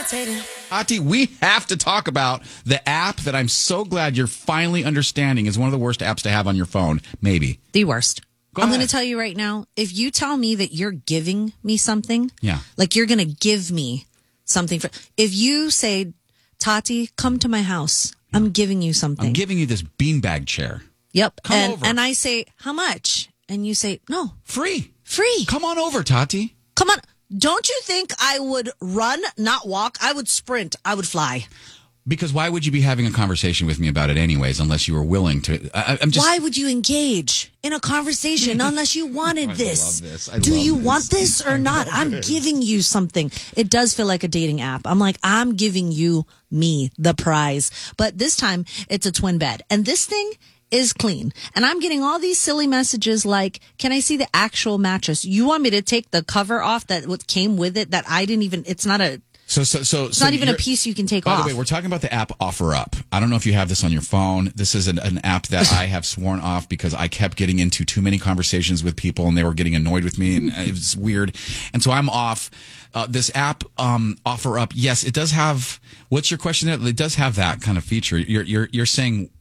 Ati, we have to talk about the app that I'm so glad you're finally understanding is one of the worst apps to have on your phone. Maybe. The worst. Go I'm ahead. going to tell you right now, if you tell me that you're giving me something, Yeah. like you're going to give me something. If you say, Tati, come to my house, I'm giving you something. I'm giving you this beanbag chair. Yep. Come over. And I say, how much? And you say, no, Free. free. Come on over, Tati. Come on. Don't you think I would run, not walk? I would sprint. I would fly. Because why would you be having a conversation with me about it anyways, unless you were willing to? I'm just. Why would you engage in a conversation unless you wanted this? love this. Do you want this or not? I'm giving you something. It does feel like a dating app. I'm like, I'm giving you me, the prize. But this time it's a twin bed. And this thing is clean. And I'm getting all these silly messages like, can I see the actual mattress? You want me to take the cover off that what came with it that I didn't even, it's not a, it's not even a piece you can take off. By the way, we're talking about the app OfferUp. I don't know if you have this on your phone. This is an app that I have sworn off because I kept getting into too many conversations with people and they were getting annoyed with me and it was weird. And so I'm off. This app, OfferUp, yes, it does have, what's your question? It does have that kind of feature. You're saying,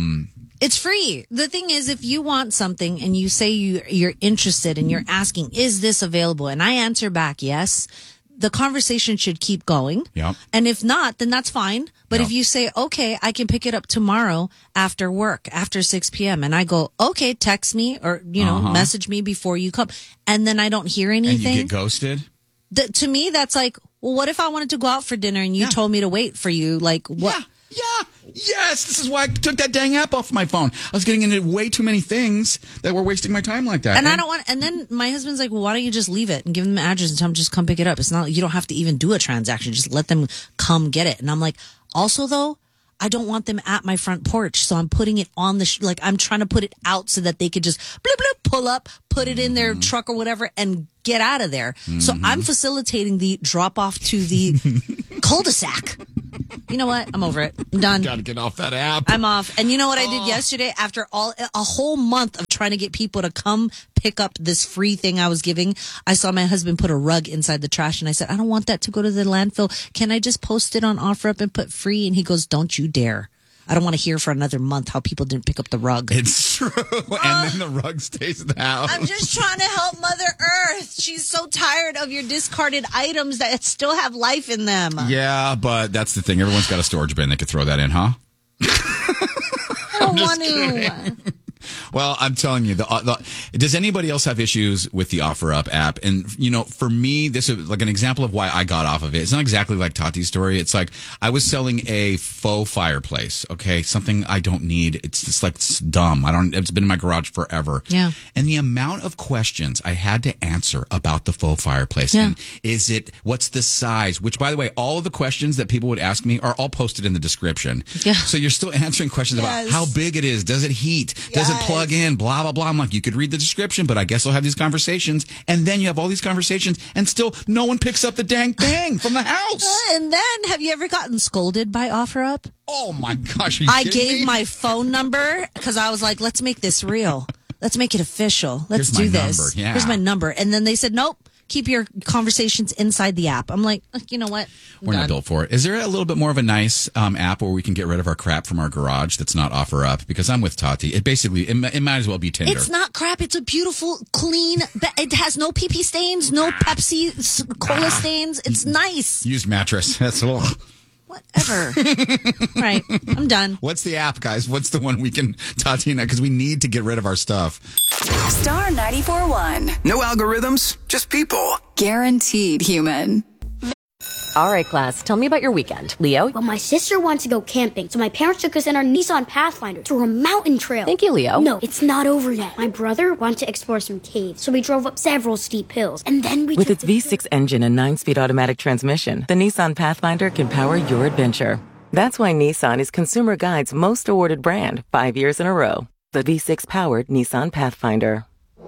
it's free. The thing is, if you want something and you say you're interested and you're asking, is this available? And I answer back, yes. The conversation should keep going. Yep. And if not, then that's fine. But Yep. if you say, okay, I can pick it up tomorrow after work, after 6 p.m. And I go, okay, text me or, message me before you come. And then I don't hear and anything. you get ghosted? To me, that's like, well, what if I wanted to go out for dinner and you told me to wait for you? Like, what? Yeah. Yes. This is why I took that dang app off my phone. I was getting into way too many things that were wasting my time like that. And I don't want, and then my husband's like, well, why don't you just leave it and give them the address and tell them just come pick it up? It's not, you don't have to even do a transaction. Just let them come get it. And I'm like, also though, I don't want them at my front porch. So I'm putting it on the, I'm trying to put it out so that they could just bloop, bloop, pull up, put it in their truck or whatever and get out of there. So I'm facilitating the drop off to the cul-de-sac. You know what? I'm over it. I'm done. Got to get off that app. I'm off. And you know what I did yesterday? After a whole month of trying to get people to come pick up this free thing I was giving, I saw my husband put a rug inside the trash and I said, I don't want that to go to the landfill. Can I just post it on OfferUp and put free? And he goes, don't you dare. I don't want to hear for another month how people didn't pick up the rug. It's true. And then the rug stays in the house. I'm just trying to help Mother Earth. She's so tired of your discarded items that still have life in them. Yeah, but that's the thing. Everyone's got a storage bin they could throw that in, huh? I don't want to. Well, I'm telling you, does anybody else have issues with the OfferUp app? And, for me, this is like an example of why I got off of it. It's not exactly like Tati's story. It's like I was selling a faux fireplace, okay? Something I don't need. It's just like it's dumb. It's been in my garage forever. Yeah. And the amount of questions I had to answer about the faux fireplace. Yeah. And what's the size? Which, by the way, all of the questions that people would ask me are all posted in the description. Yeah. So you're still answering questions about how big it is. Does it heat? Does it plug in? Blah, blah, blah. I'm like, you could read the description, but I guess I'll have these conversations. And then you have all these conversations and still no one picks up the dang thing from the house. And then have you ever gotten scolded by OfferUp? Oh my gosh. Are you I kidding gave me? my phone number because I was like, let's make this real. Let's make it official. Let's Here's do my this. number. Yeah. Here's my number. And then they said, nope, keep your conversations inside the app. I'm like, you know what? We're not built for it. Is there a little bit more of a nice app where we can get rid of our crap from our garage that's not OfferUp? Because I'm with Tati. It basically, it might as well be Tinder. It's not crap. It's a beautiful, clean, it has no pee-pee stains, no Pepsi cola stains. It's nice. Used mattress. That's all. Whatever. Right. I'm done. What's the app, guys? What's the one we can, Tati and I, because we need to get rid of our stuff. Star 94.1. No algorithms, just people. Guaranteed human. All right, class, tell me about your weekend. Leo? Well, my sister wanted to go camping, so my parents took us in our Nissan Pathfinder through a mountain trail. Thank you, Leo. No, it's not over yet. My brother wanted to explore some caves, so we drove up several steep hills, and then we With took its V6 engine and 9-speed automatic transmission, the Nissan Pathfinder can power your adventure. That's why Nissan is Consumer Guide's most awarded brand 5 years in a row. The V6-powered Nissan Pathfinder.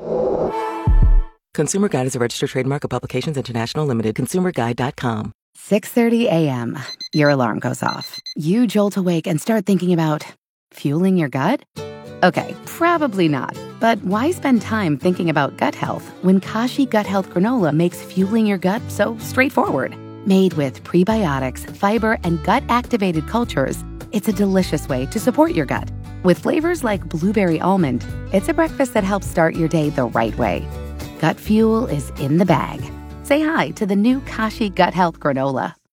Consumer Guide is a registered trademark of Publications International Limited. ConsumerGuide.com. 6:30 a.m. Your alarm goes off. You jolt awake and start thinking about fueling your gut? Okay, probably not. But why spend time thinking about gut health when Kashi Gut Health Granola makes fueling your gut so straightforward? Made with prebiotics, fiber, and gut-activated cultures, it's a delicious way to support your gut. With flavors like blueberry almond, it's a breakfast that helps start your day the right way. Gut Fuel is in the bag. Say hi to the new Kashi Gut Health Granola.